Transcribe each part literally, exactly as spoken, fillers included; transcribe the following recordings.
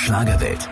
Schlagerwelt.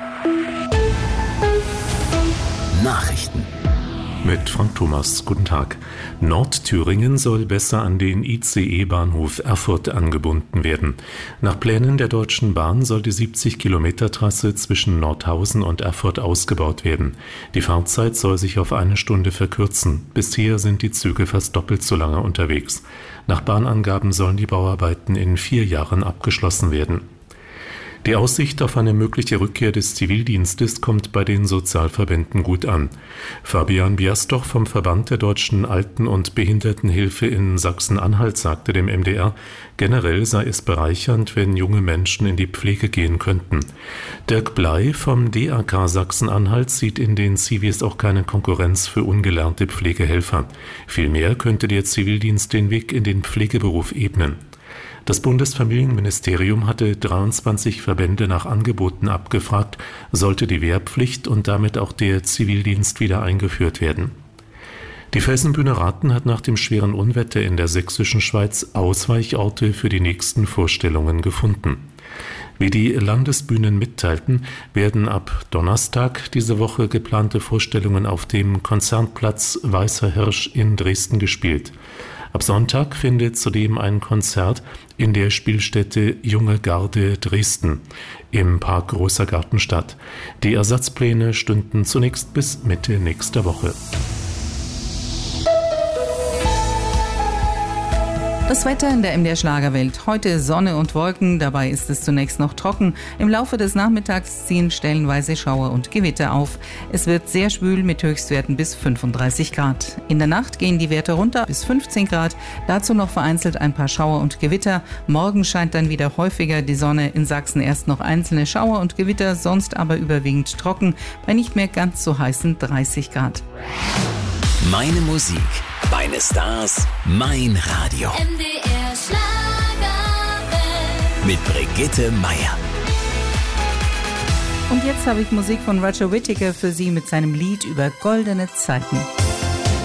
Nachrichten. Mit Frank Thomas. Guten Tag. Nordthüringen soll besser an den I C E-Bahnhof Erfurt angebunden werden. Nach Plänen der Deutschen Bahn soll die siebzig-Kilometer-Trasse zwischen Nordhausen und Erfurt ausgebaut werden. Die Fahrzeit soll sich auf eine Stunde verkürzen. Bisher sind die Züge fast doppelt so lange unterwegs. Nach Bahnangaben sollen die Bauarbeiten in vier Jahren abgeschlossen werden. Die Aussicht auf eine mögliche Rückkehr des Zivildienstes kommt bei den Sozialverbänden gut an. Fabian Biasdorf vom Verband der Deutschen Alten- und Behindertenhilfe in Sachsen-Anhalt sagte dem M D R, generell sei es bereichernd, wenn junge Menschen in die Pflege gehen könnten. Dirk Bley vom D A K Sachsen-Anhalt sieht in den Zivis auch keine Konkurrenz für ungelernte Pflegehelfer. Vielmehr könnte der Zivildienst den Weg in den Pflegeberuf ebnen. Das Bundesfamilienministerium hatte dreiundzwanzig Verbände nach Angeboten abgefragt, sollte die Wehrpflicht und damit auch der Zivildienst wieder eingeführt werden. Die Felsenbühne Rathen hat nach dem schweren Unwetter in der sächsischen Schweiz Ausweichorte für die nächsten Vorstellungen gefunden. Wie die Landesbühnen mitteilten, werden ab Donnerstag diese Woche geplante Vorstellungen auf dem Konzertplatz Weißer Hirsch in Dresden gespielt. Ab Sonntag findet zudem ein Konzert in der Spielstätte Junge Garde Dresden im Park Großer Garten statt. Die Ersatzpläne stünden zunächst bis Mitte nächster Woche. Das Wetter in der M D R Schlagerwelt. Heute Sonne und Wolken, dabei ist es zunächst noch trocken. Im Laufe des Nachmittags ziehen stellenweise Schauer und Gewitter auf. Es wird sehr schwül mit Höchstwerten bis fünfunddreißig Grad. In der Nacht gehen die Werte runter bis fünfzehn Grad. Dazu noch vereinzelt ein paar Schauer und Gewitter. Morgen scheint dann wieder häufiger die Sonne. In Sachsen erst noch einzelne Schauer und Gewitter, sonst aber überwiegend trocken bei nicht mehr ganz so heißen dreißig Grad. Meine Musik, meine Stars, mein Radio. M D R Schlagerwelt. Mit Brigitte Meier. Und jetzt habe ich Musik von Roger Whittaker für Sie mit seinem Lied über goldene Zeiten.